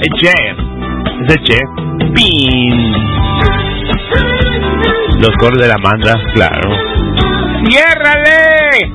El chef. Es el chef. ¡Pin! Los coros de la Amanda, claro. ¡Ciérrale!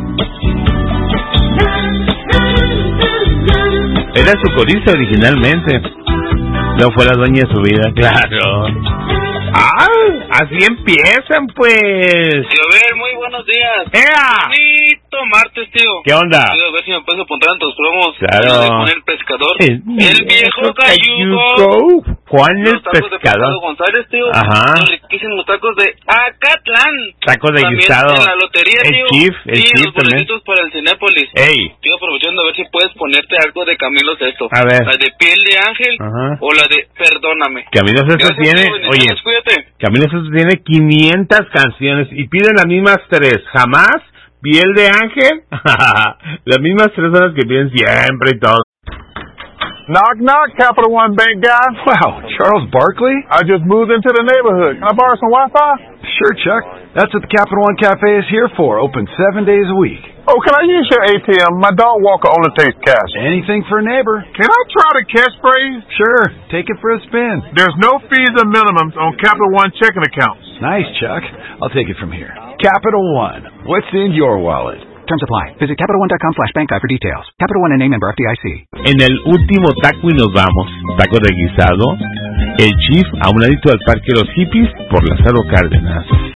Era su corista originalmente. No fue la dueña de su vida, claro. ¡Ah! Así empiezan, pues. Llover, muy buenos días. ¡Ea! Bonito martes, tío. ¿Qué onda? Quiero ver si me puedes apuntar en tus promos. Claro. Con el pescador. El viejo cayuco. Juan el Los tacos de pescador. Pescado González, tío. Ajá. Los riquísimos tacos de Acatlán. Tacos de También guisado. en la lotería, El tío. Chief, el sí, Chief los boletitos para el Cinépolis. Ey. Estoy aprovechando a ver si puedes ponerte algo de Camilo Sesto. A ver. La de Piel de Ángel. Ajá. O la de Perdóname. Camilo Sesto tiene, tío, oye, cuídate. Camilo Sesto tiene 500 canciones y piden las mismas tres. Jamás, Piel de Ángel, las mismas tres son las que piden siempre y todo. Knock, knock, Capital One Bank guy. Wow, Charles Barkley? I just moved into the neighborhood. Can I borrow some Wi-Fi? Sure, Chuck. That's what the Capital One Cafe is here for. Open 7 days a week. Oh, can I use your ATM? My dog walker only takes cash. Anything for a neighbor. Can I try the catchphrase? Sure, take it for a spin. There's no fees or minimums on Capital One checking accounts. Nice, Chuck. I'll take it from here. Capital One. What's in your wallet? Terms apply. Visit CapitalOne.com/bankguide for details. Capital One and name member FDIC. En el último taco y nos vamos. Taco de guisado. El Chief a un ladito del Parque de los Hippies por Lázaro Cárdenas.